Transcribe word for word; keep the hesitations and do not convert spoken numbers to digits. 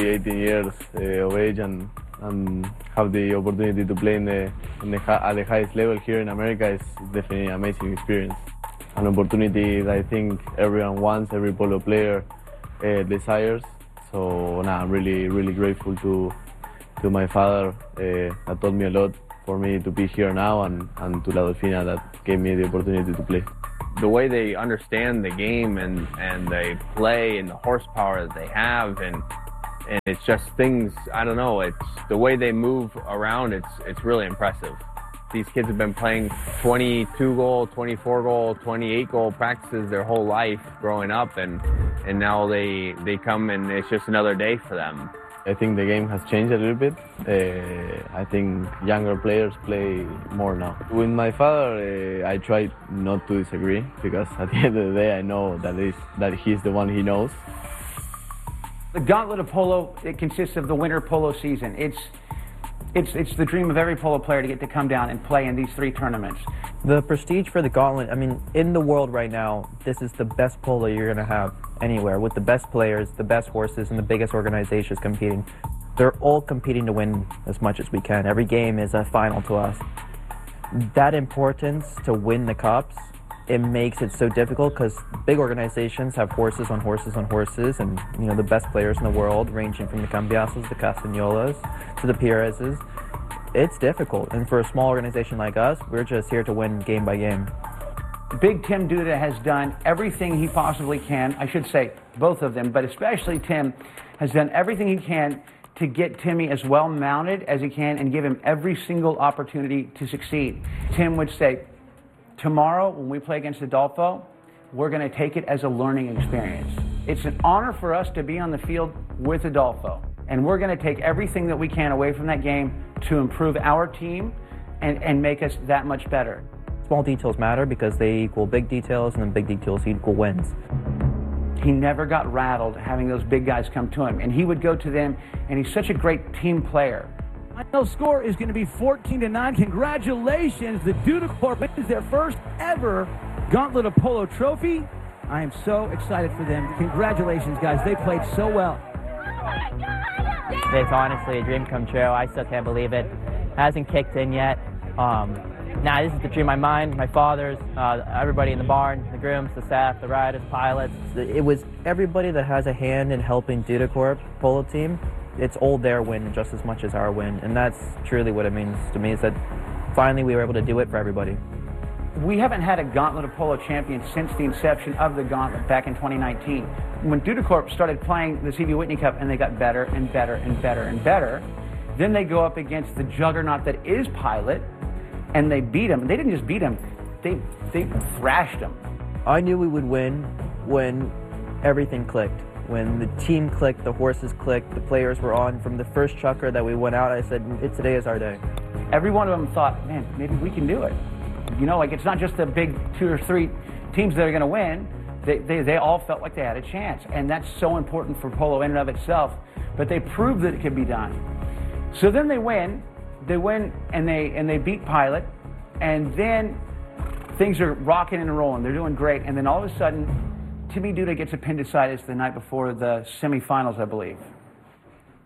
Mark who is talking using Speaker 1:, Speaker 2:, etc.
Speaker 1: eighteen years uh, of age and, and have the opportunity to play in the, in the at the highest level here in America is definitely an amazing experience. An opportunity that I think everyone wants, every polo player uh, desires. So nah, I'm really, really grateful to to my father uh, that taught me a lot for me to be here now, and, and to La Delfina that gave me the opportunity to play.
Speaker 2: The way they understand the game and, and they play and the horsepower that they have, and and it's just things, I don't know, it's the way they move around, it's it's really impressive. These kids have been playing twenty-two goal, twenty-four goal, twenty-eight goal practices their whole life growing up, and and now they they come and it's just another day for them.
Speaker 1: I think the game has changed a little bit. Uh, I think younger players play more now. With my father, uh, I try not to disagree, because at the end of the day, I know that, is, that he's the one he knows.
Speaker 3: The Gauntlet of Polo, it consists of the winter polo season. It's, it's, it's the dream of every polo player to get to come down and play in these three tournaments.
Speaker 4: The prestige for the Gauntlet, I mean, in the world right now, this is the best polo you're going to have anywhere, with the best players, the best horses, and the biggest organizations competing. They're all competing to win as much as we can. Every game is a final to us. That importance to win the cups, it makes it so difficult, because big organizations have horses on horses on horses, and you know, the best players in the world, ranging from the Cambiasos, the Castagnolas, to the Pierreses. It's difficult, and for a small organization like us, we're just here to win game by game.
Speaker 3: Big Tim Duda has done everything he possibly can. I should say both of them, but especially Tim has done everything he can to get Timmy as well mounted as he can and give him every single opportunity to succeed. Tim would say, tomorrow when we play against Adolfo, we're going to take it as a learning experience. It's an honor for us to be on the field with Adolfo, and we're going to take everything that we can away from that game to improve our team and, and make us that much better.
Speaker 4: Small details matter because they equal big details, and then big details equal wins.
Speaker 3: He never got rattled having those big guys come to him, and he would go to them, and he's such a great team player.
Speaker 5: Final score is going to be fourteen to nine. Congratulations, the Dudacorp wins their first ever Gauntlet of Polo trophy. I am so excited for them. Congratulations, guys. They played so well.
Speaker 6: It's honestly a dream come true. I still can't believe it. Hasn't kicked in yet. Um, Nah, this is the dream of my mind, my father's, uh, everybody in the barn, the grooms, the staff, the riders, pilots.
Speaker 4: It was everybody that has a hand in helping Dudacorp polo team. It's all their win just as much as our win, and that's truly what it means to me, is that finally we were able to do it for everybody.
Speaker 3: We haven't had a Gauntlet of Polo champion since the inception of the Gauntlet back in twenty nineteen. When Dudacorp started playing the C B Whitney Cup, and they got better and better and better and better, then they go up against the juggernaut that is Pilot, and they beat him. They didn't just beat him, they, they thrashed him.
Speaker 4: I knew we would win when everything clicked. When the team clicked, the horses clicked, the players were on. From the first chukker that we went out, I said, it, today is our day.
Speaker 3: Every one of them thought, man, maybe we can do it. You know, like, it's not just the big two or three teams that are going to win. They, they, they all felt like they had a chance, and that's so important for polo in and of itself. But they proved that it could be done. So then they win. They win, and they and they beat Pilot, and then things are rocking and rolling. They're doing great, and then all of a sudden, Timmy Duda gets appendicitis the night before the semifinals, I believe.